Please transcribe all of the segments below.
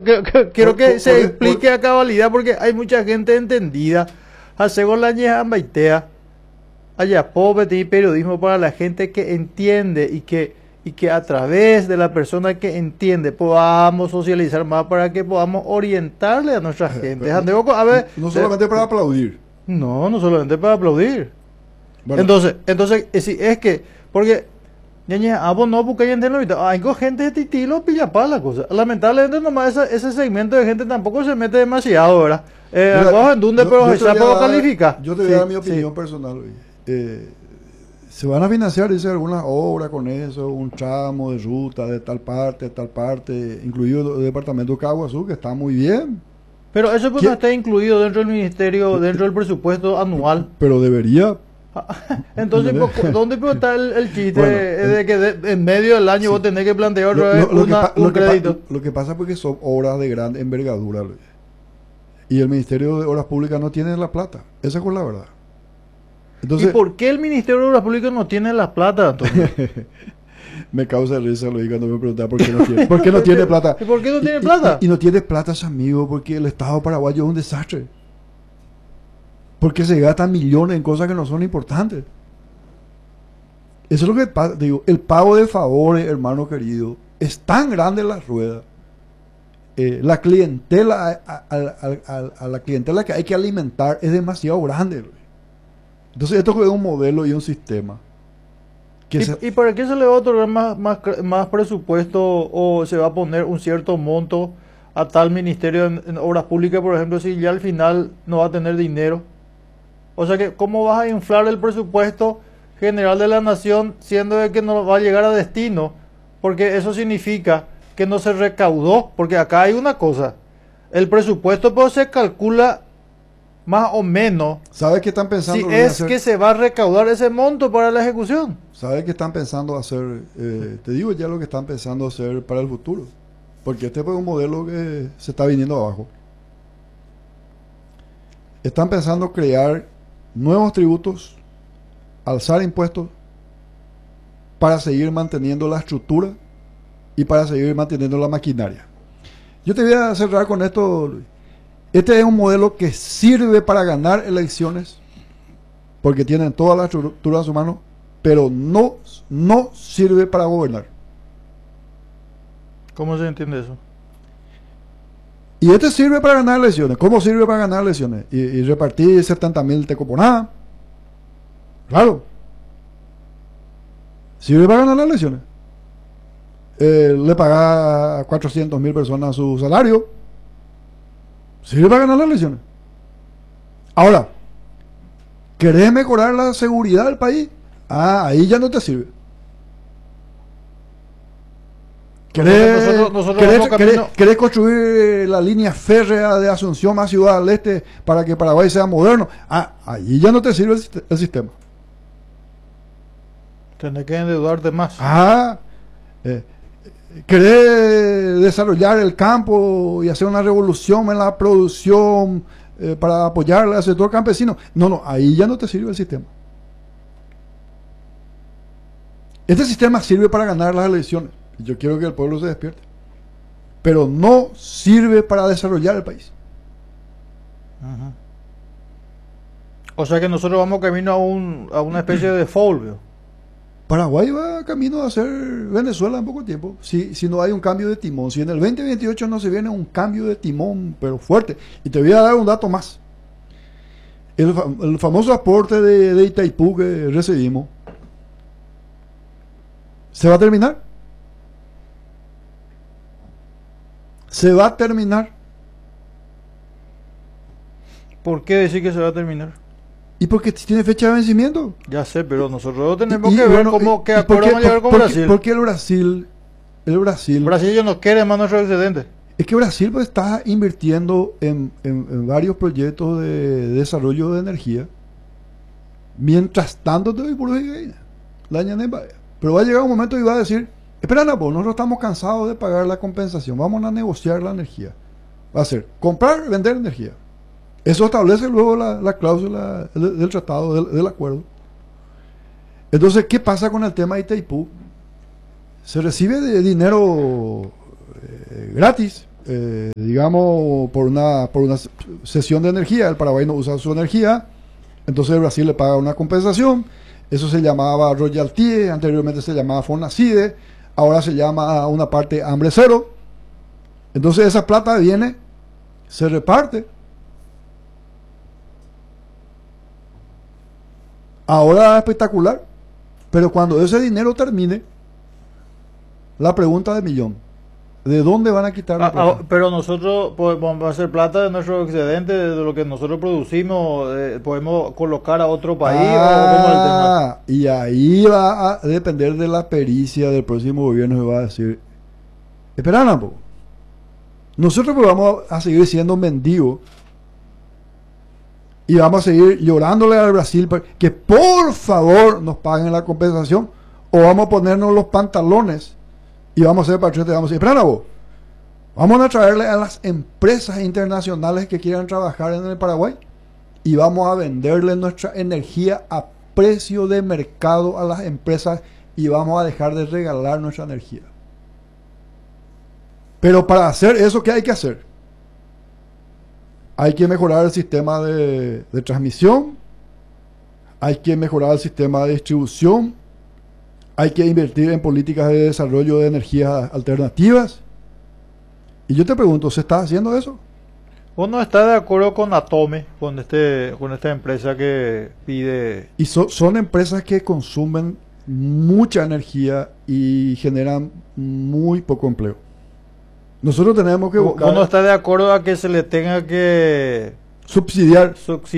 quiero que se explique a cabalidad porque hay mucha gente entendida. Hacemos la ñejambaitea. Allá, pobre periodismo para la gente que entiende y que a través de la persona que entiende podamos socializar más para que podamos orientarle a nuestra gente. A ver, no solamente para aplaudir. No solamente para aplaudir. Bueno. Entonces, es que, porque, vos no buscáis entender, hay gente de titilo pilla para la cosa. Lamentablemente nomás ese segmento de gente tampoco se mete demasiado, ¿verdad? Vos en donde, pero ya puedo calificar. Yo te voy a dar mi opinión personal. Se van a financiar, dice, algunas obras con eso, un tramo de ruta de tal parte, incluido el departamento de Caguazú, que está muy bien. Pero eso pues no está incluido dentro del ministerio, dentro del presupuesto anual. Pero debería. Entonces, ¿dónde está el chiste de que en medio del año vos tenés que plantear otra vez un crédito? Lo que pasa es porque son obras de gran envergadura, y el Ministerio de Obras Públicas no tiene la plata. Esa es la verdad. Entonces, ¿y por qué el Ministerio de Obras Públicas no tiene la plata, Antonio? Me causa risa lo cuando me preguntan por qué no tiene, plata. ¿Y por qué no tiene plata? Y no tiene plata, amigo, porque el Estado paraguayo es un desastre. Porque se gastan millones en cosas que no son importantes. Eso es lo que pasa. Digo, el pago de favores, hermano querido, es tan grande la rueda. La clientela, a la clientela que hay que alimentar es demasiado grande. Entonces esto es un modelo y un sistema. ¿Y para qué se le va a otorgar más presupuesto o se va a poner un cierto monto a tal ministerio en obras públicas, por ejemplo, si ya al final no va a tener dinero? O sea que, ¿cómo vas a inflar el presupuesto general de la nación siendo de que no va a llegar a destino? Porque eso significa que no se recaudó, porque acá hay una cosa, el presupuesto pues se calcula más o menos. ¿Sabes qué están pensando? Si es que se va a recaudar ese monto para la ejecución. ¿Sabes qué están pensando hacer? Te digo ya lo que están pensando hacer para el futuro. Porque este es un modelo que se está viniendo abajo. Están pensando crear nuevos tributos, alzar impuestos para seguir manteniendo la estructura y para seguir manteniendo la maquinaria. Yo te voy a cerrar con esto, Luis. Este es un modelo que sirve para ganar elecciones porque tienen todas las estructuras a su mano, pero no sirve para gobernar. ¿Cómo se entiende eso? Y este sirve para ganar elecciones. ¿Cómo sirve para ganar elecciones? Y repartir 70.000 tecoponadas. Claro. Sirve para ganar las elecciones. Le paga a 400.000 personas su salario. Sirve para ganar las elecciones. Ahora, ¿querés mejorar la seguridad del país? Ahí ya no te sirve. ¿Querés construir la línea férrea de Asunción a Ciudad del Este para que Paraguay sea moderno? Ahí ya no te sirve el sistema. Tienes que endeudarte más. ¿Querés desarrollar el campo y hacer una revolución en la producción para apoyar al sector campesino? No, ahí ya no te sirve el sistema. Este sistema sirve para ganar las elecciones. Yo quiero que el pueblo se despierte. Pero no sirve para desarrollar el país. Ajá. O sea que nosotros vamos camino a una especie de default. Paraguay va camino a ser Venezuela en poco tiempo. Si no hay un cambio de timón. Si en el 2028 no se viene un cambio de timón, pero fuerte. Y te voy a dar un dato más. El famoso aporte de Itaipú que recibimos se va a terminar. Se va a terminar. ¿Por qué decir que se va a terminar? ¿Y porque tiene fecha de vencimiento? Ya sé, pero nosotros tenemos que ver cómo que acuerdo vamos a llegar con Brasil. Porque el Brasil ellos no quieren más nuestros excedentes. Es que Brasil pues está invirtiendo en varios proyectos de desarrollo de energía. Mientras tanto te doy puro la ñanemba. Pero va a llegar un momento y va a decir, espera, nosotros estamos cansados de pagar la compensación, vamos a negociar la energía. Va a ser comprar, vender energía. Eso establece luego la cláusula del tratado, del acuerdo. Entonces, ¿qué pasa con el tema de Itaipú? Se recibe de dinero gratis, digamos, por una cesión de energía, el Paraguay no usa su energía, entonces Brasil le paga una compensación, eso se llamaba royalty, anteriormente se llamaba Fonacide, ahora se llama una parte hambre cero, entonces esa plata viene, se reparte. Ahora es espectacular, pero cuando ese dinero termine, la pregunta de millón, ¿de dónde van a quitar la plata? Pero nosotros podemos hacer plata de nuestro excedente, de lo que nosotros producimos, podemos colocar a otro país o cómo es el tema. Y ahí va a depender de la pericia del próximo gobierno que va a decir, esperan un poco. Nosotros pues vamos a seguir siendo mendigos y vamos a seguir llorándole al Brasil que por favor nos paguen la compensación, o vamos a ponernos los pantalones y vamos a ser patriotas y vamos a decir, espera vos, vamos a traerle a las empresas internacionales que quieran trabajar en el Paraguay y vamos a venderle nuestra energía a precio de mercado a las empresas y vamos a dejar de regalar nuestra energía. Pero para hacer eso, ¿qué hay que hacer? Hay que mejorar el sistema de transmisión, hay que mejorar el sistema de distribución, hay que invertir en políticas de desarrollo de energías alternativas. Y yo te pregunto, ¿se está haciendo eso? ¿Vos no estás de acuerdo con Atome, con esta empresa que pide? Y son empresas que consumen mucha energía y generan muy poco empleo. Nosotros tenemos que buscar... ¿Vos no estás de acuerdo a que se le tenga que subsidiar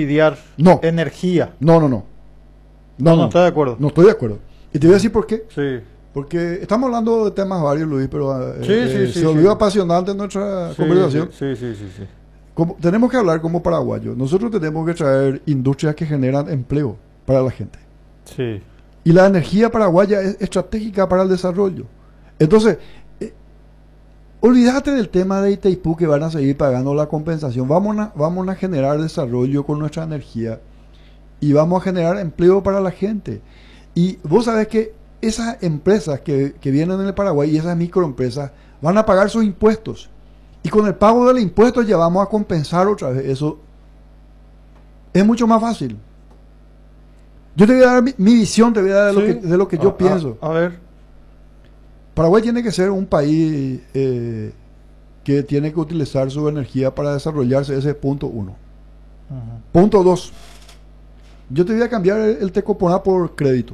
energía? No ¿Estás de acuerdo? No estoy de acuerdo. Y te voy a decir por qué. Sí. Porque estamos hablando de temas varios, Luis, pero se volvió apasionante nuestra conversación. Sí. Tenemos que hablar como paraguayos. Nosotros tenemos que traer industrias que generan empleo para la gente. Sí. Y la energía paraguaya es estratégica para el desarrollo. Entonces, olvídate del tema de Itaipú, que van a seguir pagando la compensación. Vamos a generar desarrollo con nuestra energía y vamos a generar empleo para la gente. Y vos sabés que esas empresas que vienen en el Paraguay y esas microempresas van a pagar sus impuestos. Y con el pago del impuesto ya vamos a compensar otra vez. Eso es mucho más fácil. Yo te voy a dar mi visión, te voy a dar de lo que yo pienso. A ver. Paraguay tiene que ser un país que tiene que utilizar su energía para desarrollarse, ese es punto uno. Punto dos. Yo te voy a cambiar el Tecoponá por crédito.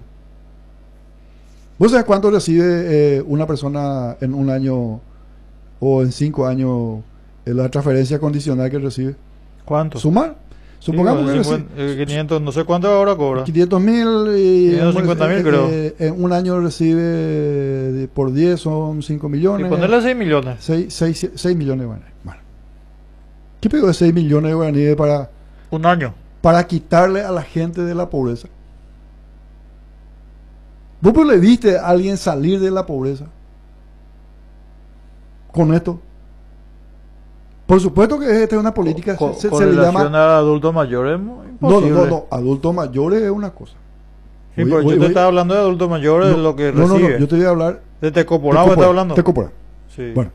¿Vos sabés cuánto recibe una persona en un año o en 5 años la transferencia condicional que recibe? ¿Cuánto? Sumar. Supongamos que recibe 500, no sé cuánto ahora cobra. 500.000 y 550.000 creo. En un año recibe por 10 son 5 millones. Y ponerle 6 millones. 6 millones de guaraníes. Bueno. ¿Qué pego de 6 millones de guaraníes para un año? Para quitarle a la gente de la pobreza? ¿Vos pues le viste a alguien salir de la pobreza con esto? Por supuesto que esta es una política, se le llama... a adultos mayores, imposible. No, adultos mayores es una cosa. Sí, pero yo te estaba hablando de adultos mayores, de lo que recibe. No, yo te voy a hablar... ¿De Tecoporá estás hablando? Tecoporá. Sí. Bueno.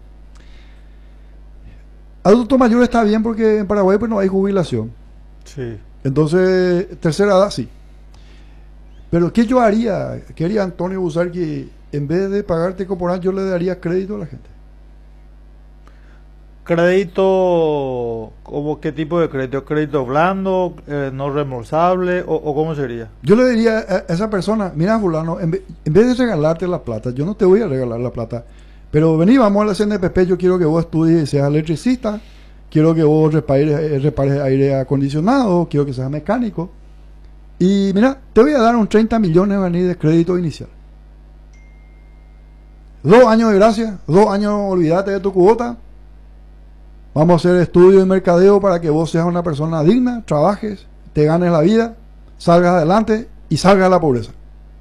Adultos mayores está bien porque en Paraguay pues no hay jubilación. Sí. Entonces, tercera edad sí. Pero ¿qué yo haría? ¿Qué haría Antonio Busar, que en vez de pagar Tecoporá yo le daría crédito a la gente? ¿Crédito? ¿Cómo, qué tipo de crédito? ¿Crédito blando? ¿No reembolsable? ¿O cómo sería? Yo le diría a esa persona, mira fulano, en vez de regalarte la plata, yo no te voy a regalar la plata, pero vení, vamos a la CNPP, yo quiero que vos estudies y seas electricista, quiero que vos repares aire acondicionado, quiero que seas mecánico, y mira, te voy a dar un 30 millones de crédito inicial. 2 años de gracia, 2 años olvídate de tu cuota. Vamos a hacer estudios de mercadeo para que vos seas una persona digna, trabajes, te ganes la vida, salgas adelante y salgas de la pobreza.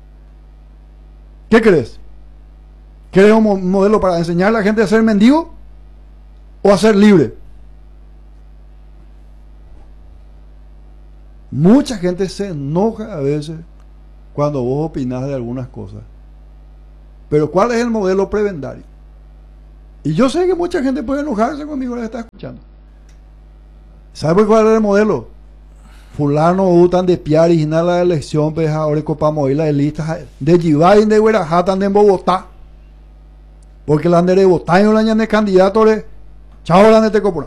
¿Qué crees? ¿Quieres un modelo para enseñarle a la gente a ser mendigo o a ser libre? Mucha gente se enoja a veces cuando vos opinás de algunas cosas. Pero ¿cuál es el modelo prebendario? Y yo sé que mucha gente puede enojarse conmigo ahora que está escuchando. ¿Sabe cuál es el modelo? Fulano utan de pia original la elección, pues ahora copamos la lista de Jibai de Guerajatan de Bogotá. Porque la de Bogotá y no la de candidatos, chao la de Tecopura.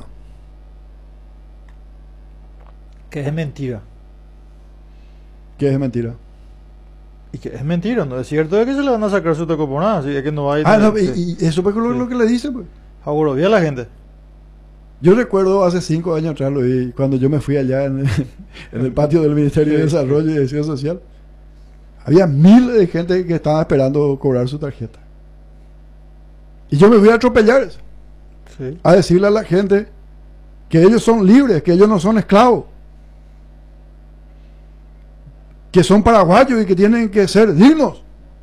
Que es mentira. Que es mentira. Y que es mentira, ¿no? Es cierto de que se le van a sacar su Tecopura, así es que no hay. No, y eso es lo que le dice, pues. Ahora, vi a la gente. Yo recuerdo hace 5 años atrás, cuando yo me fui allá en el patio del Ministerio de Desarrollo y Desarrollo Social, había miles de gente que estaba esperando cobrar su tarjeta. Y yo me fui a atropellar eso, a decirle a la gente que ellos son libres, que ellos no son esclavos, que son paraguayos y que tienen que ser dignos.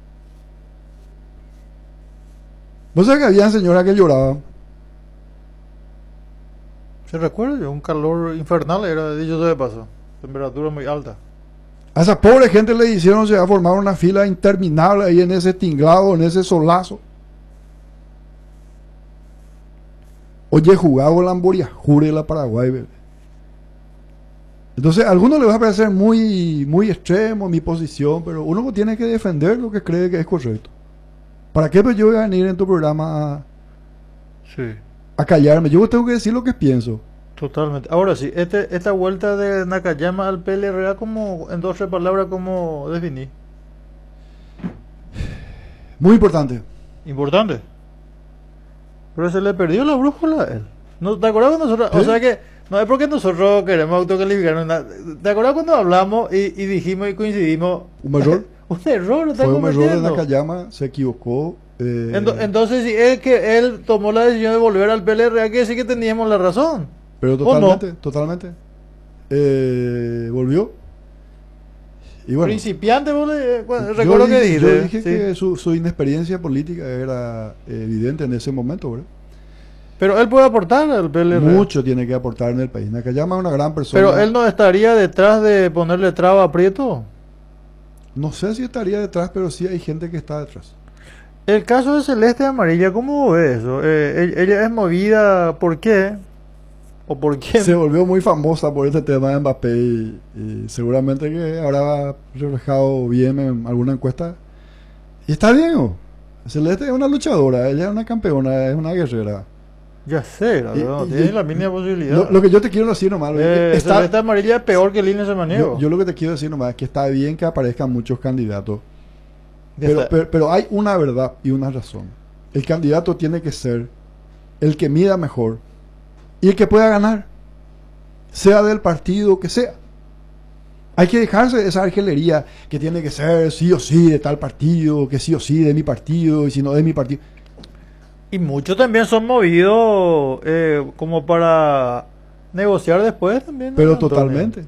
¿Vos sabés que había señoras que lloraban? Se recuerda, un calor infernal era, dicho de paso, temperatura muy alta. A esa pobre gente le hicieron, se va a formar una fila interminable ahí en ese tinglado, en ese solazo. Oye, jugaba la Amboria, jure la Paraguay, ¿verdad? Entonces, a algunos les va a parecer muy, muy extremo mi posición, pero uno tiene que defender lo que cree que es correcto. ¿Para qué pues yo voy a venir en tu programa a callarme? Yo tengo que decir lo que pienso. Totalmente. Ahora sí, esta vuelta de Nakayama al PLRA, como en 2 o 3 palabras, ¿cómo definí? Muy importante. Importante. Pero se le perdió la brújula a él. ¿No te acuerdas cuando nosotros? ¿Sí? O sea que no es porque nosotros queremos autocalificarnos. ¿Te acuerdas cuando hablamos y dijimos y coincidimos? ¿Un error? Un error, no está Fue un error de Nakayama, se equivocó. Entonces, si es que él tomó la decisión de volver al PLRA, que sí que teníamos la razón. Pero totalmente, no? Totalmente. Volvió. Y bueno, principiante, recuerdo que dije. Yo dije que su inexperiencia política era evidente en ese momento, ¿verdad? Pero él puede aportar al PLRA. Mucho tiene que aportar en el país. Nakayama es una gran persona. Pero él no estaría detrás de ponerle traba a Prieto. No sé si estaría detrás, pero sí hay gente que está detrás. El caso de Celeste Amarilla, ¿cómo ves eso? Ella es movida, ¿por qué? ¿O por qué? Se volvió muy famosa por este tema de Mbappé y seguramente que habrá reflejado bien en alguna encuesta. Y está bien, ¿no? Celeste es una luchadora, ella es una campeona, es una guerrera. Ya sé, tiene la mínima posibilidad. Lo que yo te quiero decir nomás, Celeste Amarilla es peor que Línea Samaniego. Yo lo que te quiero decir nomás es que está bien que aparezcan muchos candidatos. Pero hay una verdad y una razón. El candidato tiene que ser el que mida mejor y el que pueda ganar, sea del partido que sea. Hay que dejarse de esa argelería que tiene que ser sí o sí de tal partido, que sí o sí de mi partido, y si no de mi partido. Y muchos también son movidos como para negociar después también. Pero totalmente.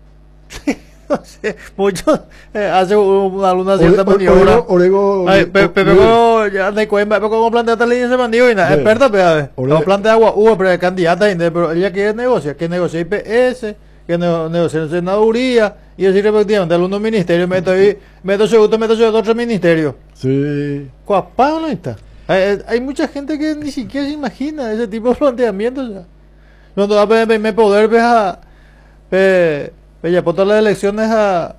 No sé, muchos hace alguna cierta maniobra. Pero ya de cuenta, como plantea tal línea se mandió y nada, experta, pero plantea agua, pero candidata, pero ella quiere negociar, que negocie IPS, que negocie senaduría, y así efectivamente algunos ministerios, meto segundo, otro ministerio. Sí. Cuapá, ¿no está? Hay mucha gente que ni siquiera se imagina ese tipo de planteamientos. Cuando me poder ver a ya por todas las elecciones a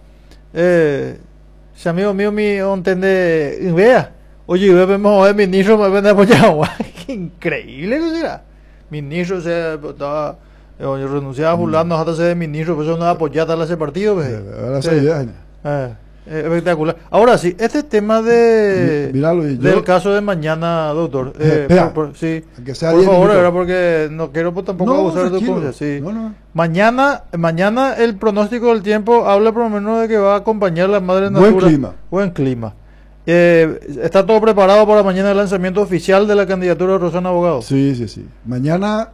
si amigo mío me entiende vea oye vemos el ministro me vende apoyado qué increíble eso será ministro se estaba renunciaba a fulano hasta ser ministro pues eso no apoyaba a ese partido espectacular. Ahora sí, este tema del caso de mañana, doctor. Sí, por favor, ¿verdad? Porque no quiero tampoco abusar de tu confianza. Sí. Mañana el pronóstico del tiempo habla por lo menos de que va a acompañar la madre natura. Buen clima. ¿Está todo preparado para mañana el lanzamiento oficial de la candidatura de Rosana Abogado? Sí. Mañana,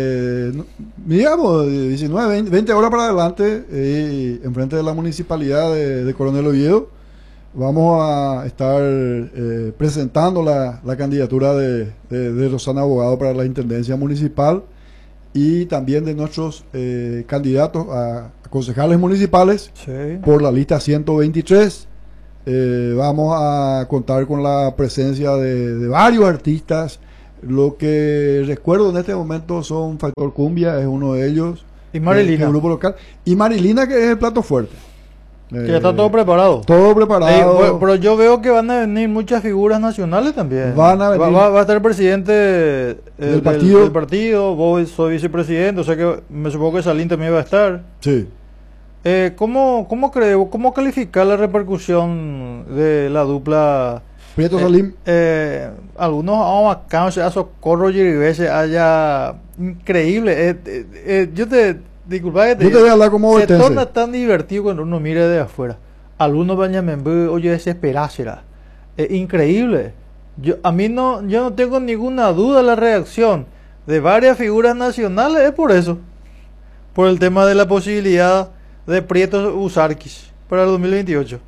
digamos, 19, 20 horas para adelante, enfrente de la municipalidad de Coronel Oviedo, vamos a estar presentando la candidatura de Rosana Abogado para la Intendencia Municipal y también de nuestros candidatos a concejales municipales por la lista 123. Vamos a contar con la presencia de varios artistas, Lo que recuerdo en este momento son Factor Cumbia, es uno de ellos. Y Marilina. El grupo local. Y Marilina, que es el plato fuerte. Que ya está todo preparado. Todo preparado. Pero yo veo que van a venir muchas figuras nacionales también. Van a venir. Va a estar el presidente del partido. Vos soy vicepresidente. O sea que me supongo que Salín también va a estar. Sí. ¿Cómo calificar la repercusión de la dupla Prieto Salim? Algunos vamos acá, o sea, Socorro y Iribeche haya increíble. Disculpa que yo te voy a hablar como se torna tan divertido cuando uno mira de afuera. Algunos bañan oye, desesperarse. Es increíble. Yo no tengo ninguna duda la reacción de varias figuras nacionales es por eso. Por el tema de la posibilidad de Prieto Usarquis para el 2028.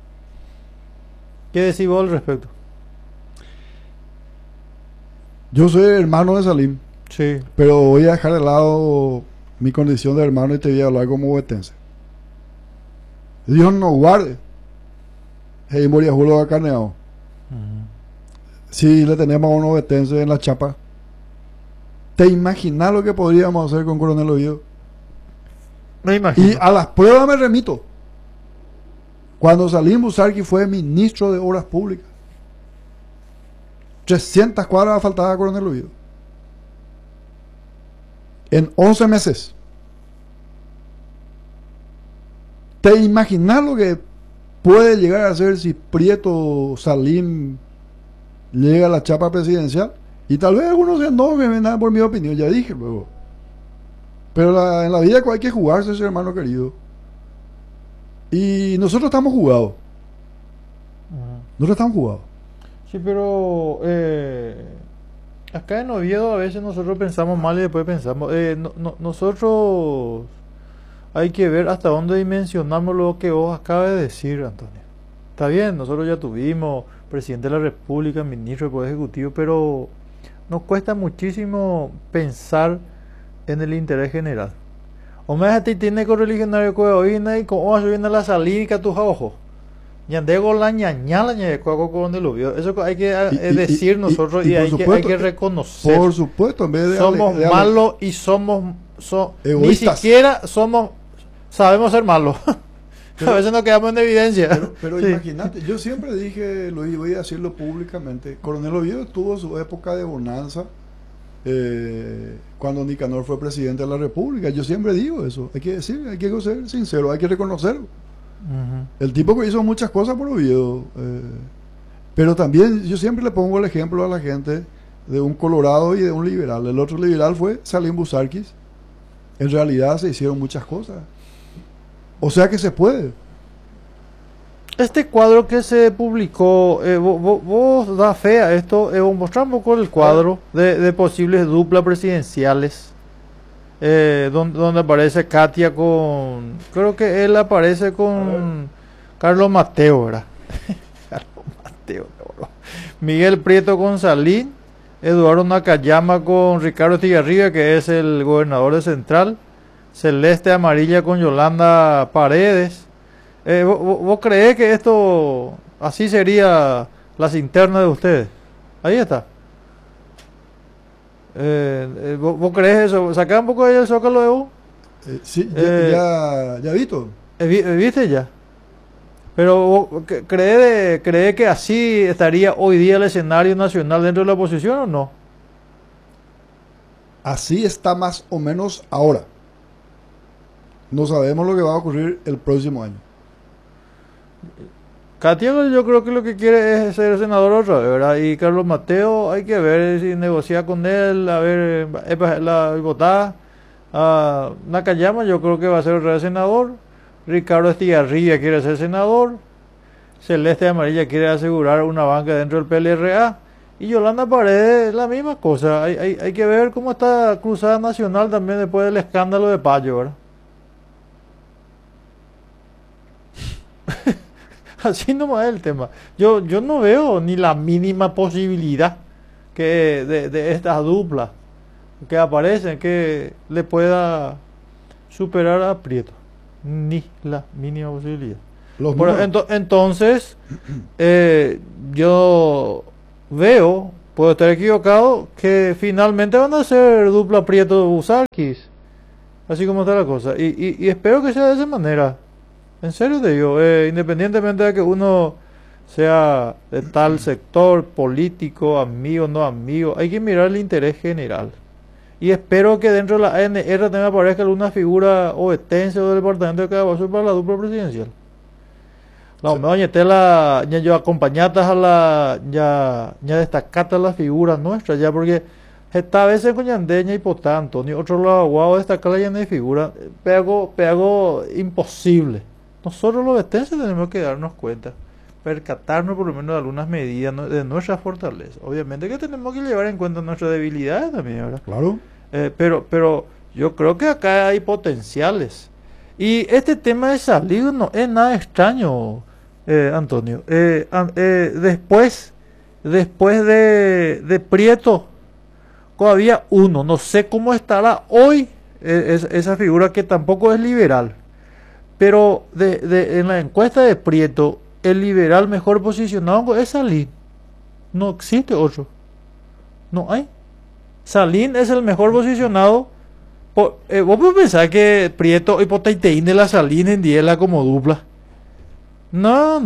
¿Qué decís vos al respecto? Yo soy hermano de Salim. Sí. Pero voy a dejar de lado mi condición de hermano y te voy a hablar como huetense. Dios nos guarde. Hey, Moria Julo ha carneado. Si le tenemos a unos huetenses en la chapa, ¿te imaginas lo que podríamos hacer con Coronel Oviedo? Me imagino. Y a las pruebas me remito. Cuando Salim Busarqui fue ministro de Obras Públicas, 300 cuadras faltaba a Coronel Oviedo. En 11 meses. ¿Te imaginas lo que puede llegar a ser si Prieto Salim llega a la chapa presidencial? Y tal vez algunos sean no, que vengan por mi opinión, ya dije luego. Pero en la vida hay que jugarse, ese hermano querido. Y nosotros estamos jugados. Nosotros estamos jugados. Sí, pero acá en Oviedo a veces nosotros pensamos mal y después pensamos. Nosotros hay que ver hasta dónde dimensionamos lo que vos acabas de decir, Antonio. Está bien, nosotros ya tuvimos presidente de la República, ministro del Poder Ejecutivo, pero nos cuesta muchísimo pensar en el interés general. O me hace tiene correligionario que hoy y como vas a la salida tus ojos. Ñandego la ñañala ñe con el Oviedo. Eso hay que decir nosotros y hay que reconocer. Por supuesto, en vez de somos malos y ni siquiera sabemos ser malos. A veces nos quedamos en evidencia. Pero sí. Imagínate, yo siempre dije, lo voy a decirlo públicamente, Coronel Oviedo tuvo su época de bonanza cuando Nicanor fue presidente de la República. Yo siempre digo eso, hay que decir, hay que ser sincero, hay que reconocerlo. El tipo que hizo muchas cosas por Oviedo, pero también yo siempre le pongo el ejemplo a la gente de un colorado y de un liberal. El otro liberal fue Salim Busarquis. En realidad se hicieron muchas cosas, o sea que se puede. Este cuadro que se publicó, vos da fe a esto, mostrá un poco el cuadro de posibles duplas presidenciales, donde aparece Katia con, creo que él aparece con Carlos Mateo, ¿verdad? Carlos Mateo, cabrón. Miguel Prieto con Salín, Eduardo Nakayama con Ricardo Estigarribia, que es el gobernador de Central, Celeste Amarilla con Yolanda Paredes. ¿Vos creés que esto así sería las internas de ustedes? Ahí está. ¿Vos creés eso? ¿Sacá un poco ahí el zócalo de vos? Sí, ya visto. ¿Viste ya? Pero ¿vos creés que así estaría hoy día el escenario nacional dentro de la oposición o no? Así está más o menos ahora. No sabemos lo que va a ocurrir el próximo año. Katia, yo creo que lo que quiere es ser senador otra vez, ¿verdad? Y Carlos Mateo, hay que ver si negocia con él, a ver, la votada. Nakayama, yo creo que va a ser otra vez senador. Ricardo Estigarribia quiere ser senador. Celeste Amarilla quiere asegurar una banca dentro del PLRA. Y Yolanda Paredes, la misma cosa. Hay que ver cómo está Cruzada Nacional también después del escándalo de Payo, ¿verdad? Así nomás es el tema. Yo no veo ni la mínima posibilidad que de estas duplas que aparecen que le pueda superar a Prieto. Ni la mínima posibilidad. Entonces, yo veo puedo estar equivocado, que finalmente van a ser dupla Prieto-Busarquis, así como está la cosa, y espero que sea de esa manera, en serio te digo, independientemente de que uno sea de tal sector político, amigo, no amigo, hay que mirar el interés general. Y espero que dentro de la ANR también aparezca alguna figura ovetense o del departamento de Cadabazo para la dupla presidencial. No, me oñete la, ya yo acompañatas a la, ya destacata las figuras nuestras, ya porque esta vez en Coñandeña y por tanto, ni otro lado, guau, destacar la llena de figura, pego imposible. Nosotros los vetenses tenemos que darnos cuenta, percatarnos por lo menos de algunas medidas de nuestra fortaleza. Obviamente que tenemos que llevar en cuenta nuestras debilidades también, ¿verdad? Claro. Pero yo creo que acá hay potenciales. Y este tema de salir no es nada extraño, Antonio. Después de Prieto, todavía uno, no sé cómo estará hoy esa figura que tampoco es liberal. Pero en la encuesta de Prieto, el liberal mejor posicionado es Salín. No existe otro. No hay. Salín es el mejor posicionado. Vos podés pensar que Prieto y Potaiteín de la Salín en Diela como dupla. No.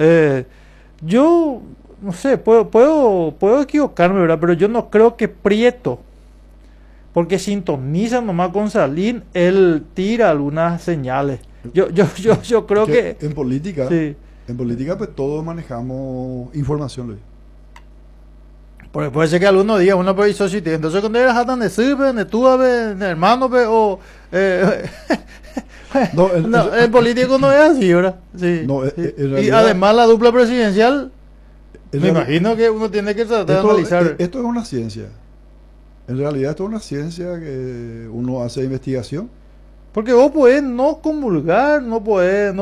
Yo no sé, puedo equivocarme, ¿verdad? Pero yo no creo que Prieto, porque sintoniza nomás con Salín, él tira algunas señales. Yo creo que en política, sí. En política pues todos manejamos información, Luis. Porque puede ser que alguno diga una si entonces cuando eres jatan de sirve, de tú, de hermano, o no, el político no es así, ¿verdad? Sí, no, sí. Realidad, y además la dupla presidencial, me imagino que uno tiene que tratar de analizar. Esto es una ciencia. En realidad esto es una ciencia que uno hace investigación. Porque vos podés no comulgar, podés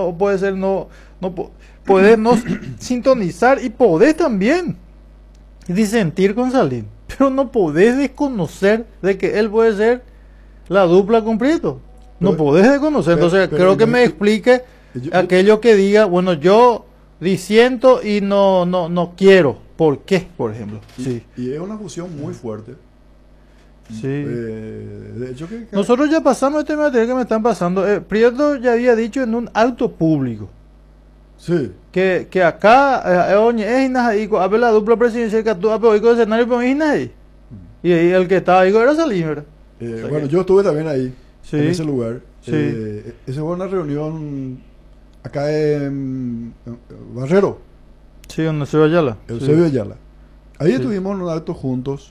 no sintonizar y podés también disentir con Salín, pero no podés desconocer de que él puede ser la dupla con Prieto. No podés desconocer. Entonces creo que me explique aquello que diga, bueno, yo disiento y no quiero. ¿Por qué, por ejemplo? Sí. Y es una fusión muy fuerte. Sí. De hecho nosotros ya pasamos este material que me están pasando. Prieto ya había dicho en un acto público. Sí. Que acá a ver la dupla presidencial que tú hoy con el escenario y ahí el que estaba ahí era Salín, ¿verdad? Bueno, yo estuve también ahí, sí, en ese lugar. Sí. Esa fue una reunión acá en Barrero. Sí, en Eusebio Ayala. Eusebio Ayala. Ahí estuvimos en un acto juntos.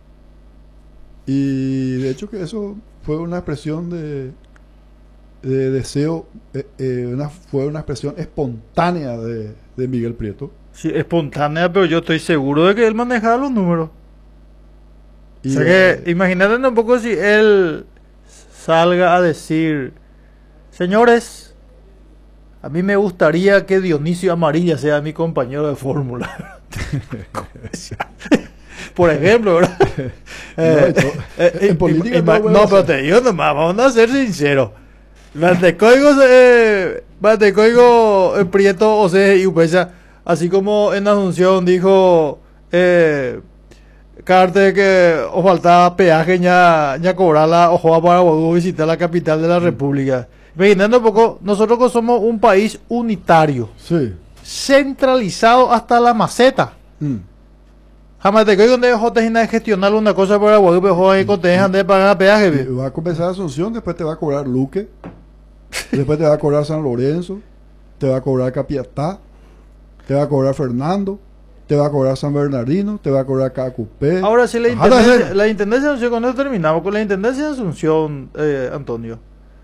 Y de hecho que eso fue una expresión de deseo, fue una expresión espontánea de Miguel Prieto. Sí, espontánea, pero yo estoy seguro de que él manejaba los números. O sea que imagínate un poco si él salga a decir, señores, a mí me gustaría que Dionisio Amarilla sea mi compañero de fórmula. Por ejemplo, ¿verdad? En política no, pero te digo nomás, vamos a ser sinceros. Código Prieto, o sea, y Upesa, así como en Asunción dijo Carte que os faltaba peaje ya cobrarla o jugar para visitar la capital de la República. Imaginando un poco, nosotros somos un país unitario, sí, centralizado hasta la maceta. Jamás te donde de gestionar una cosa para Guadalupe, te dejan de pagar peaje. Va a comenzar Asunción, después te va a cobrar Luque, después te va a cobrar San Lorenzo, te va a cobrar Capiatá, te va a cobrar Fernando, te va a cobrar San Bernardino, te va a cobrar Cacupé. Ahora sí, la Intendencia de Asunción, con eso terminamos, con la Intendencia de Asunción, Antonio,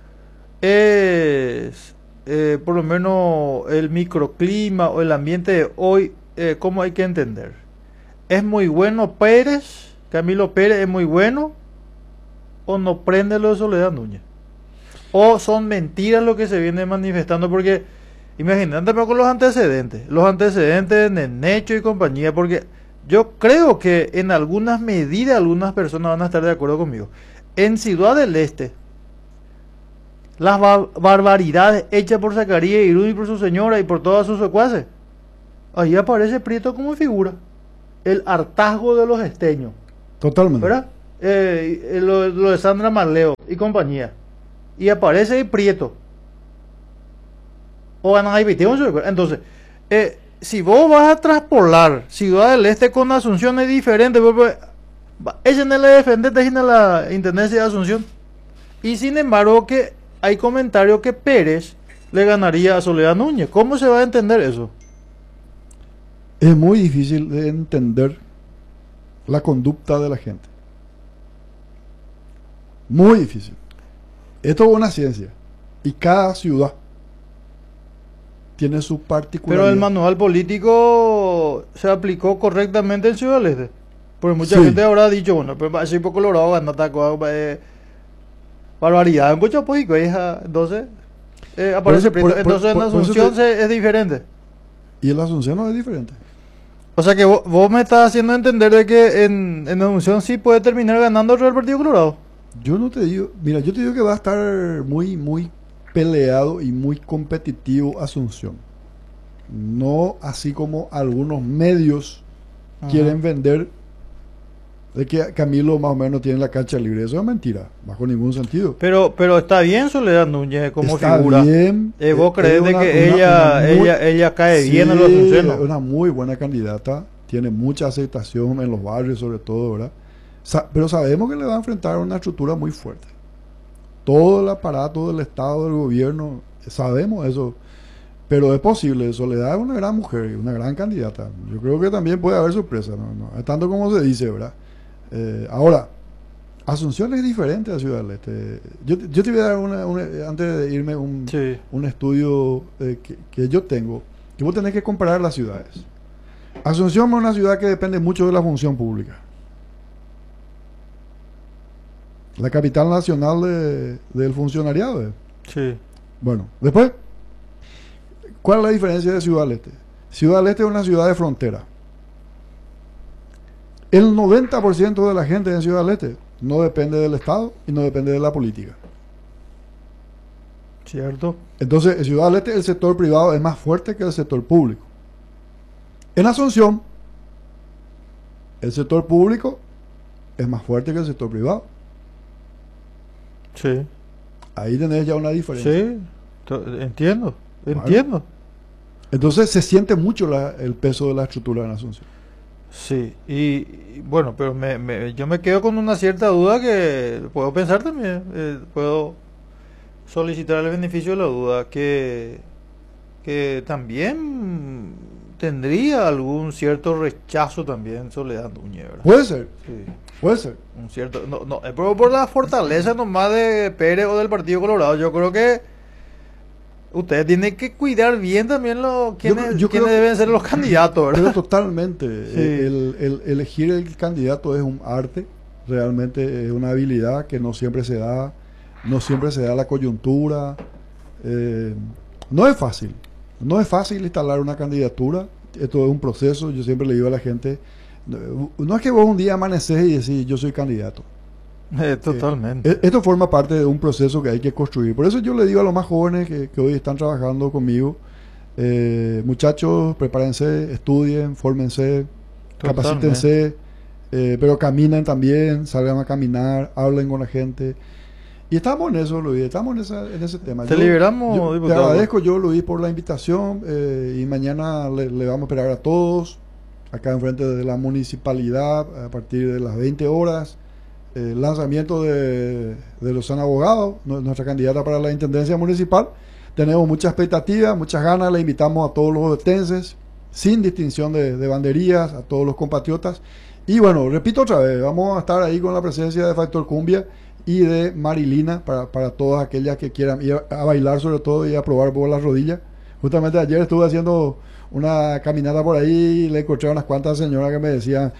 es por lo menos el microclima o el ambiente de hoy, ¿cómo hay que entender? ¿Es muy bueno Pérez? Camilo Pérez es muy bueno, o no prende lo de Soledad Núñez, o son mentiras lo que se viene manifestando, porque imagínate con los antecedentes de Necho y compañía, porque yo creo que en algunas medidas algunas personas van a estar de acuerdo conmigo. En Ciudad del Este, las barbaridades hechas por Zacarías Irún y por su señora y por todas sus secuaces, ahí aparece Prieto como figura. el hartazgo de los esteños, Totalmente. ¿verdad? Lo de Sandra Marleo y compañía. Y aparece ahí Prieto. O Ana entonces, si vos vas a traspolar Ciudad del Este con Asunción es diferente, ella no le defiende en la Intendencia de Asunción. Y sin embargo que hay comentarios que Pérez le ganaría a Soledad Núñez. ¿Cómo se va a entender eso? Es muy difícil de entender la conducta de la gente. Muy difícil. Esto es una ciencia. Y cada ciudad tiene su particularidad. Pero el manual político se aplicó correctamente en Ciudad del Este. Porque mucha Sí. gente habrá dicho, bueno, pues así por Colorado gana barbaridad. En Cochapuico, hija, entonces aparece Prieto. Entonces en Asunción es diferente. Y en Asunción no es diferente. O sea que vos me estás haciendo entender de que en Asunción sí puede terminar ganando el Partido Colorado. Yo no te digo, mira, yo te digo que va a estar muy, muy peleado y muy competitivo Asunción. No así como algunos medios quieren vender de que Camilo más o menos tiene la cancha libre. Eso es mentira, bajo ningún sentido. Pero está bien Soledad Núñez como Está figura. Bien, ¿Vos crees de que ella cae bien en los asuncionos? Es una muy buena candidata, tiene mucha aceptación en los barrios sobre todo, ¿verdad? Pero sabemos que le va a enfrentar una estructura muy fuerte. Todo el aparato del Estado, del gobierno, sabemos eso. Pero es posible, Soledad es una gran mujer, una gran candidata. Yo creo que también puede haber sorpresa, no es tanto como se dice, ¿verdad? Ahora, Asunción es diferente a Ciudad del Este. Yo te voy a dar antes de irme un estudio que yo tengo, que vos tenés que comparar las ciudades. Asunción es una ciudad que depende mucho de la función pública. La capital nacional del funcionariado. Sí. Bueno, después, ¿cuál es la diferencia de Ciudad del Este? Ciudad del Este es una ciudad de frontera. El 90% de la gente en Ciudad del Este no depende del Estado y no depende de la política. Cierto. Entonces, en Ciudad del Este el sector privado es más fuerte que el sector público. En Asunción, el sector público es más fuerte que el sector privado. Sí. Ahí tenés ya una diferencia. Sí, entiendo. Vale. Entonces se siente mucho el peso de la estructura en Asunción. Sí, y bueno, pero yo me quedo con una cierta duda que puedo pensar también, puedo solicitar el beneficio de la duda, que también tendría algún cierto rechazo también Soledad Núñez, ¿verdad? Puede ser, Sí. puede ser. Un cierto, no, pero por la fortaleza nomás de Pérez o del Partido Colorado, yo creo que ustedes tienen que cuidar bien también quiénes deben ser los candidatos, ¿verdad? Pero totalmente. Sí. El elegir el candidato es un arte, realmente es una habilidad que no siempre se da, no siempre se da la coyuntura. No es fácil, no es fácil instalar una candidatura, esto es un proceso, yo siempre le digo a la gente, no es que vos un día amaneces y decís yo soy candidato. Totalmente. Esto forma parte de un proceso que hay que construir. Por eso yo le digo a los más jóvenes que hoy están trabajando conmigo, muchachos, prepárense, estudien, fórmense, capacítense, pero caminen también, salgan a caminar, hablen con la gente. Y estamos en eso, Luis, estamos en ese tema. Te liberamos, te agradezco yo, Luis, por la invitación y mañana le vamos a esperar a todos acá enfrente de la municipalidad a partir de las 20 horas. El lanzamiento de Rosana Abogado, nuestra candidata para la Intendencia Municipal. Tenemos mucha expectativa, muchas ganas, le invitamos a todos los ovetenses, sin distinción de banderías, a todos los compatriotas. Y bueno, repito otra vez, vamos a estar ahí con la presencia de Factor Cumbia y de Marilina para todas aquellas que quieran ir a bailar sobre todo y a probar por las rodillas. Justamente ayer estuve haciendo una caminata por ahí y le encontré a unas cuantas señoras que me decían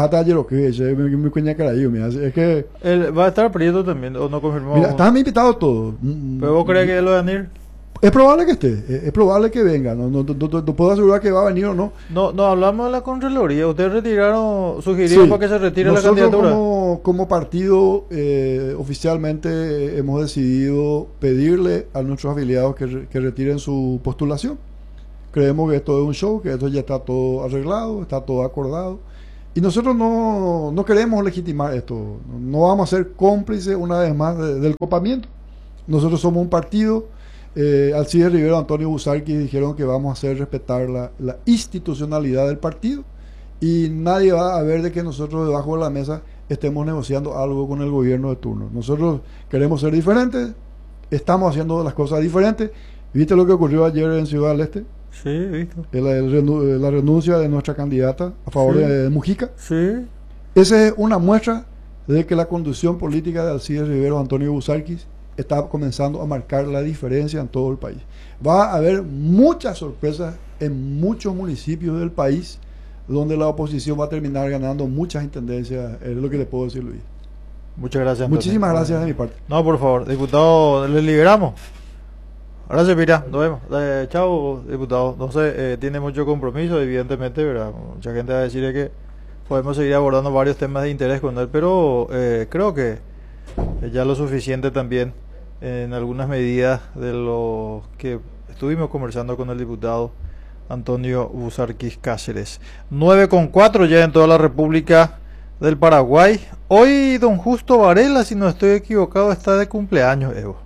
mi cuña caraío, mira, es que ¿Va a estar Prieto también o no confirmó? Mira, están invitados todos. ¿Pero vos crees que lo van a ir? Es probable que esté, es probable que venga, no puedo asegurar que va a venir o no. No hablamos de la Contraloría, ustedes sugirieron para que se retire la candidatura. Como partido oficialmente hemos decidido pedirle a nuestros afiliados que retiren su postulación. Creemos que esto es un show, que esto ya está todo arreglado, está todo acordado Y nosotros no queremos legitimar esto, no vamos a ser cómplices una vez más del copamiento. Nosotros somos un partido, Alcides Rivero, Antonio Busarqui dijeron que vamos a hacer respetar la institucionalidad del partido y nadie va a ver de que nosotros debajo de la mesa estemos negociando algo con el gobierno de turno. Nosotros queremos ser diferentes, estamos haciendo las cosas diferentes. ¿Viste lo que ocurrió ayer en Ciudad del Este? Sí, he visto. La renuncia de nuestra candidata a favor de Mujica. Sí. Esa es una muestra de que la conducción política de Alcides Rivero, Antonio Busarqui está comenzando a marcar la diferencia en todo el país. Va a haber muchas sorpresas en muchos municipios del país donde la oposición va a terminar ganando muchas intendencias, es lo que le puedo decir, Luis. Muchas gracias, Antonio. Muchísimas gracias de mi parte. No, por favor, diputado, le liberamos. Gracias, Pira, nos vemos. Chao, diputado. No sé, tiene mucho compromiso, evidentemente, ¿verdad? Mucha gente va a decir que podemos seguir abordando varios temas de interés con él, pero creo que ya lo suficiente también en algunas medidas de lo que estuvimos conversando con el diputado Antonio Busarqui Cáceres. 9:04 ya en toda la República del Paraguay. Hoy don Justo Varela, si no estoy equivocado, está de cumpleaños, Evo.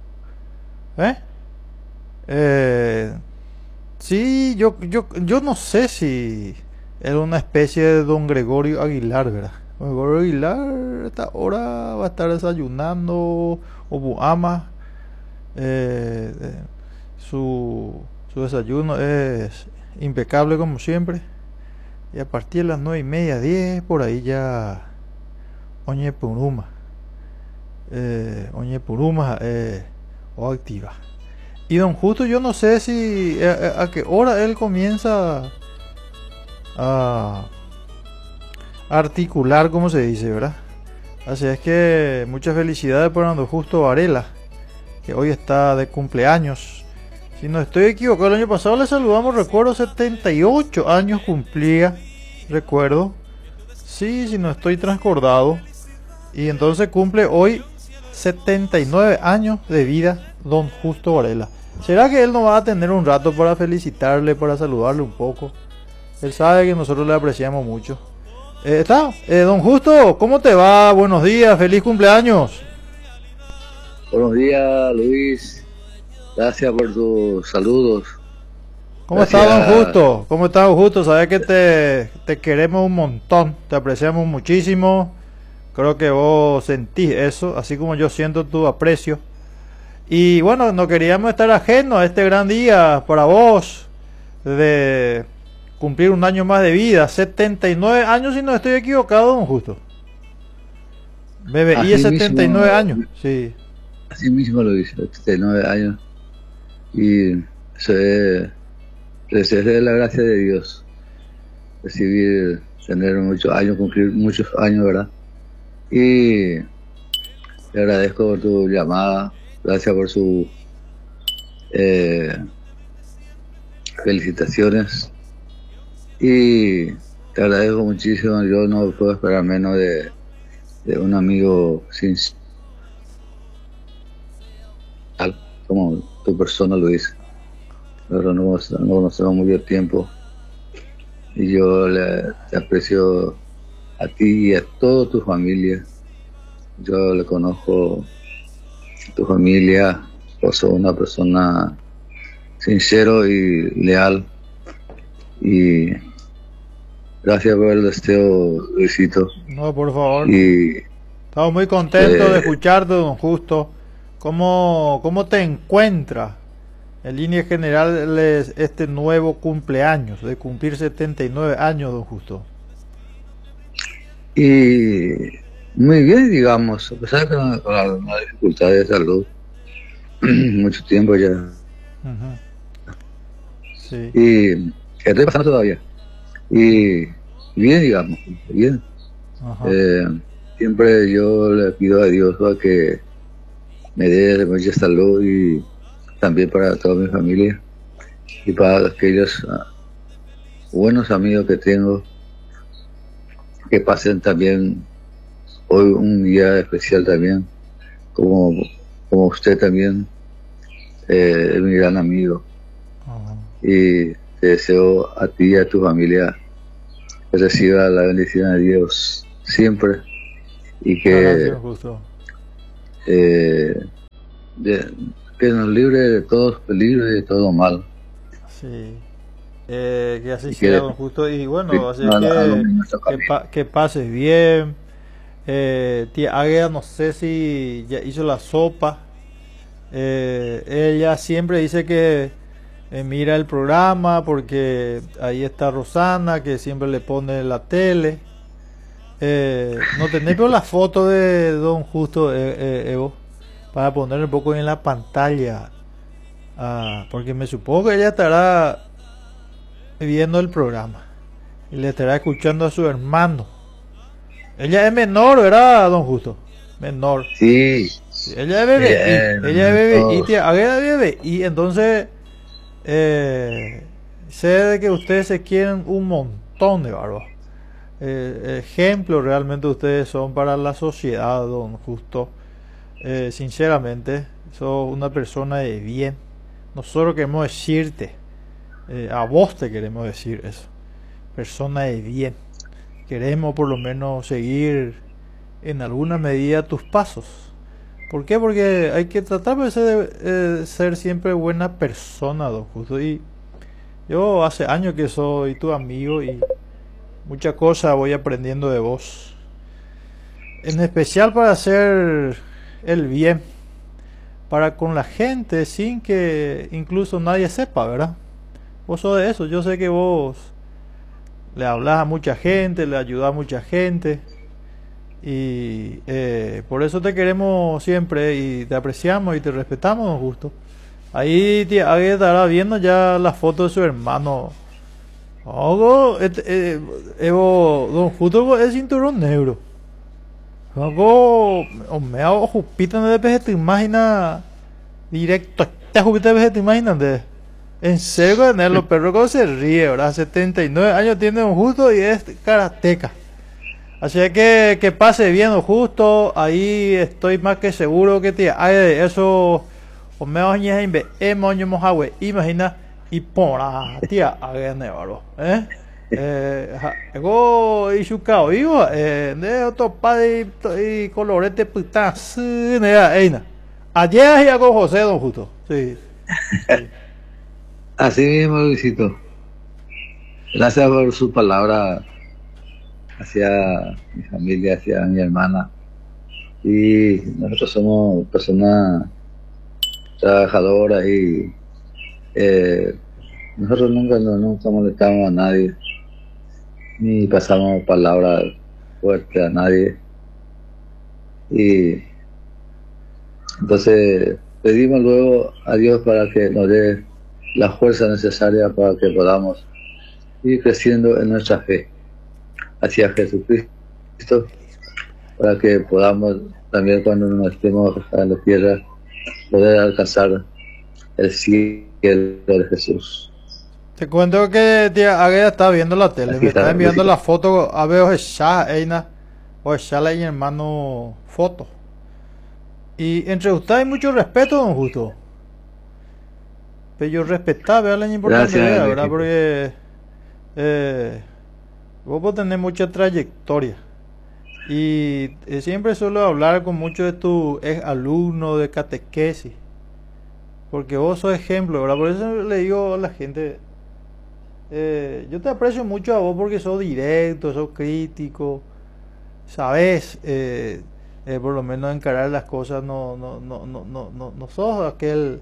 Sí, yo no sé si era una especie de don Gregorio Aguilar, ¿verdad? Don Gregorio Aguilar a esta hora va a estar desayunando o buama. Su desayuno es impecable como siempre. Y a partir de las 9:30, 10, por ahí ya Oñe Puruma o activa. Y don Justo, yo no sé si a qué hora él comienza a articular, como se dice, ¿verdad? Así es que muchas felicidades para don Justo Varela, que hoy está de cumpleaños. Si no estoy equivocado, el año pasado le saludamos, recuerdo, 78 años cumplía, recuerdo. Sí, si no estoy transcordado. Y entonces cumple hoy 79 años de vida don Justo Varela. ¿Será que él no va a tener un rato para felicitarle, para saludarle un poco? Él sabe que nosotros le apreciamos mucho. Don Justo, ¿cómo te va? Buenos días, feliz cumpleaños. Buenos días, Luis. Gracias por tus saludos. ¿Cómo está, don Justo? ¿Cómo está, don Justo? Sabes que te queremos un montón, te apreciamos muchísimo. Creo que vos sentís eso, así como yo siento tu aprecio. Y bueno, no queríamos estar ajenos a este gran día para vos de cumplir un año más de vida, 79 años si no estoy equivocado, don Justo. BBI es 79 años, sí. Así mismo lo hice, 79 años. Y eso es la gracia de Dios. Recibir, tener muchos años, cumplir muchos años, ¿verdad? Y le agradezco por tu llamada, gracias por sus felicitaciones. Y te agradezco muchísimo, yo no puedo esperar menos de un amigo sincero, como tu persona lo dice. Nosotros no conocemos mucho tiempo y yo te aprecio a ti y a toda tu familia. Yo le conozco a tu familia, vos sos una persona sincero y leal. Y gracias por el deseo, Luisito. No, por favor. Y estamos muy contentos de escucharte, don Justo. ¿Cómo te encuentras en líneas generales este nuevo cumpleaños, de cumplir 79 años, don Justo? Y muy bien, digamos, a pesar de con algunas dificultades de salud, mucho tiempo ya. Sí. Y estoy pasando todavía. Y bien, digamos, bien. Siempre yo le pido a Dios a que me dé mucha salud y también para toda mi familia y para aquellos buenos amigos que tengo, que pasen también hoy un día especial también, como usted también, es mi gran amigo. Y te deseo a ti y a tu familia que reciba la bendición de Dios siempre y Gracias, justo. Que nos libre de todo peligro y de todo mal. Sí. Que así Y sea, que don Justo. Y bueno, así no, que pases bien. Tía Águeda, no sé si ya hizo la sopa. Ella siempre dice que mira el programa porque ahí está Rosana, que siempre le pone la tele. No tenés pero la foto de don Justo, Evo, para poner un poco en la pantalla. Porque me supongo que ella estará viendo el programa y le estará escuchando a su hermano. Ella es menor, ¿verdad, don Justo? Menor. Sí. Ella es bebé. Ella es bebé. Y tía Águeda es bebé. Y entonces sé de que ustedes se quieren un montón de barba. Ejemplo realmente ustedes son para la sociedad, don Justo. Sinceramente, sos una persona de bien. Nosotros queremos decirte, a vos te queremos decir eso, persona de bien. Queremos por lo menos seguir en alguna medida tus pasos. ¿Por qué? Porque hay que tratar de ser siempre buena persona, don Justo. Y yo hace años que soy tu amigo y muchas cosas voy aprendiendo de vos. En especial para hacer el bien para con la gente sin que incluso nadie sepa, ¿verdad? Vos sos de eso. Yo sé que vos le hablas a mucha gente, le ayudas a mucha gente y por eso te queremos siempre y te apreciamos y te respetamos, don Justo. Ahí estará viendo ya la foto de su hermano. Evo, don Justo es cinturón negro. Algo me hago jupita de vez te imagina directo te jupita de vez te imaginas de en serio en los perros que se ríe, ¿verdad? 79 años tiene un Justo y es karateca. Así que pase bien don Justo, ahí estoy más que seguro que te hay de eso o me oñes en be moño mojagüe, imagina y pora tía haga nevaro, ego isukao igo de otro padre y colorete puta nea eina ayer ya con José don Justo sí, sí. Así mismo, Luisito. Gracias por su palabra hacia mi familia, hacia mi hermana. Y nosotros somos personas trabajadoras y nosotros nunca molestamos a nadie ni pasamos palabras fuertes a nadie. Y entonces pedimos luego a Dios para que nos dé la fuerza necesaria para que podamos ir creciendo en nuestra fe hacia Jesucristo, para que podamos también cuando nos estemos en la tierra poder alcanzar el cielo de Jesús. Te cuento que tía Águeda está viendo la tele, me está enviando la foto a ver o la y hermano foto. Y entre ustedes hay mucho respeto, don Justo. Pero yo respetaba la importancia, ¿verdad? Porque vos tenés mucha trayectoria. Y siempre suelo hablar con muchos de tus ex alumnos de catequesis. Porque vos sos ejemplo, ¿verdad? Por eso le digo a la gente, yo te aprecio mucho a vos porque sos directo, sos crítico, sabes, por lo menos encarar las cosas, no sos aquel,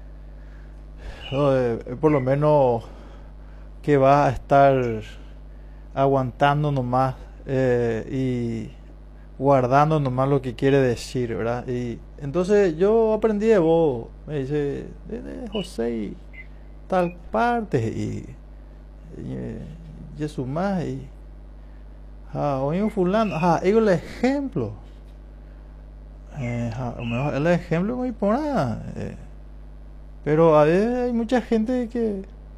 por lo menos que va a estar aguantando nomás y guardando nomás lo que quiere decir, ¿verdad? Y entonces yo aprendí de vos, me dice, de José y tal parte y Jesús más y oí un fulano, digo el ejemplo, el ejemplo muy por nada, pero a veces hay mucha gente que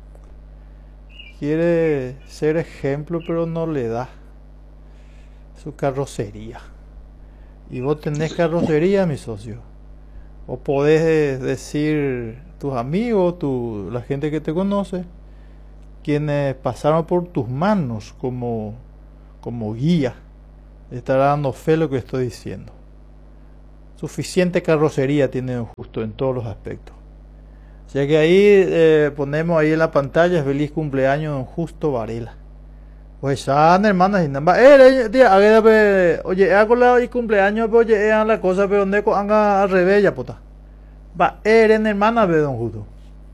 quiere ser ejemplo pero no le da su carrocería. Y vos tenés carrocería, mi socio. O podés decir tus amigos, la gente que te conoce, quienes pasaron por tus manos como guía, estará dando fe lo que estoy diciendo. Suficiente carrocería tiene don Justo en todos los aspectos. O sea que ahí ponemos ahí en la pantalla feliz cumpleaños don Justo Varela. Pues hermanas y nada, oye, hago la cumpleaños, oye, la cosa, pero donde haga al revés ya puta. Va, hermana de don Justo.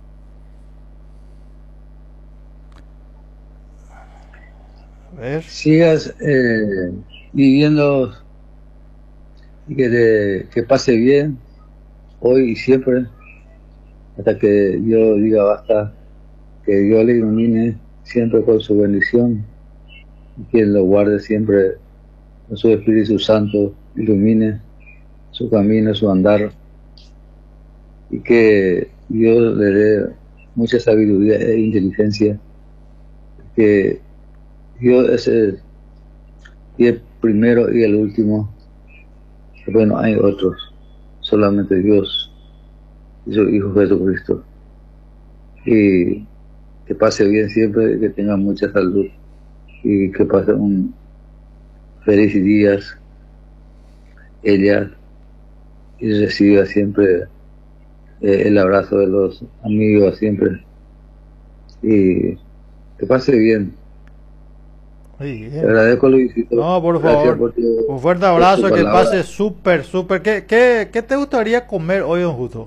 A ver. Sigas viviendo y que pase bien hoy y siempre, hasta que Dios diga basta, que Dios le ilumine siempre con su bendición, y que lo guarde siempre con su Espíritu Santo, ilumine su camino, su andar, y que Dios le dé mucha sabiduría e inteligencia, que Dios es el primero y el último. Bueno, hay otros, solamente Dios y su Hijo Jesucristo. Y que pase bien siempre, que tenga mucha salud y que pase un feliz días ella, y reciba siempre el abrazo de los amigos siempre, y que pase bien. Te agradezco, Luisito. No, por favor. Un fuerte abrazo, que pase súper. ¿Qué te gustaría comer hoy, don Justo?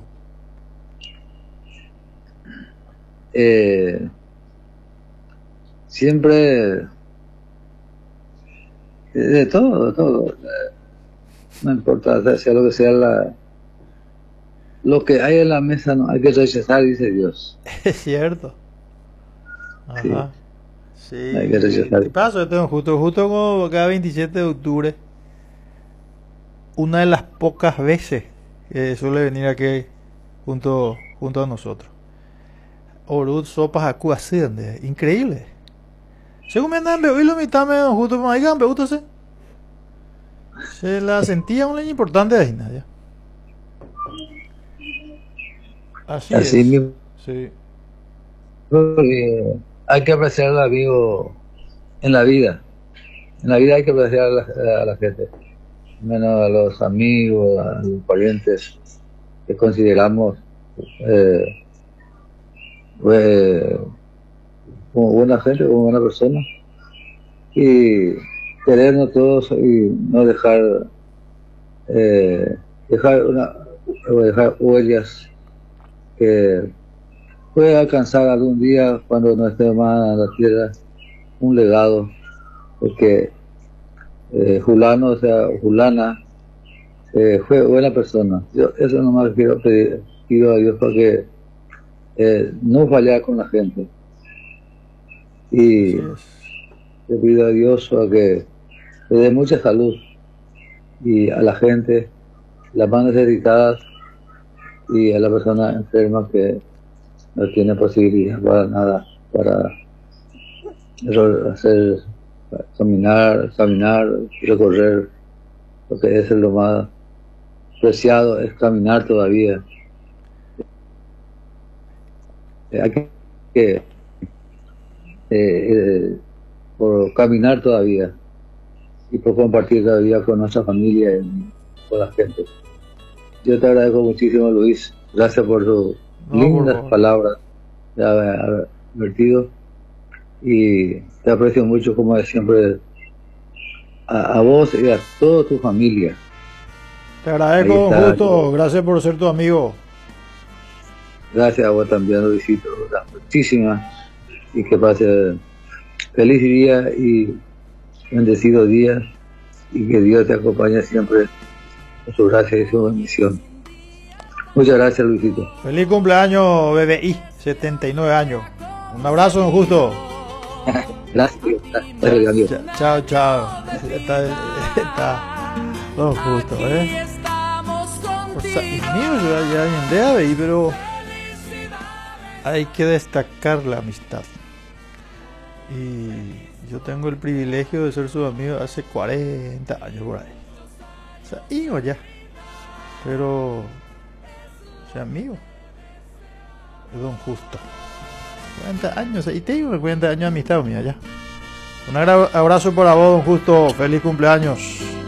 Siempre de todo. No importa, sea lo que sea lo que hay en la mesa, no hay que rechazar, dice Dios. Es cierto. Ajá. Sí. Hay que rechazar. ¿Qué pasa? Yo tengo justo como cada 27 de octubre, una de las pocas veces que suele venir aquí junto a nosotros. Orud sopas acu así, increíble. Según me andan hoy lo mitad me justo me digan, me gusta se la sentía una importante de ahí, ya. Así es. Mismo. Sí. Porque hay que apreciar al amigo en la vida. En la vida hay que apreciar a la gente, menos a los amigos, a los parientes que consideramos como buena gente, como buena persona, y querernos todos y no dejar huellas que puede alcanzar algún día cuando no esté más en la tierra un legado, porque Julano, o sea, Julana fue buena persona. Yo eso nomás pido a Dios para que no fallar con la gente, y le pido a Dios para que le dé mucha salud y a la gente, las más necesitadas, y a la persona enferma que no tiene posibilidad para nada, para hacer caminar, recorrer, lo que es lo más preciado, es caminar todavía. Hay que por caminar todavía y por compartir todavía con nuestra familia y con la gente. Yo te agradezco muchísimo, Luis. Gracias por tus lindas palabras de haber vertido, y te aprecio mucho, como de siempre, a vos y a toda tu familia. Te agradezco, Justo. Gracias por ser tu amigo. Gracias a vos también, Luisito. Muchísimas, y que pase feliz día y bendecido día, y que Dios te acompañe siempre con su gracia y su bendición. Muchas gracias, Luisito. Feliz cumpleaños, BBI, 79 años. Un abrazo, don Justo. Gracias. Chao. Está don Justo, mío, ya BBI, pero hay que destacar la amistad. Y yo tengo el privilegio de ser su amigo hace 40 años por ahí. O sea, hijo ya. Pero, o sea, amigo de don Justo. 40 años, y te digo 40 años de amistad mía ya. Un abrazo para vos, don Justo, feliz cumpleaños.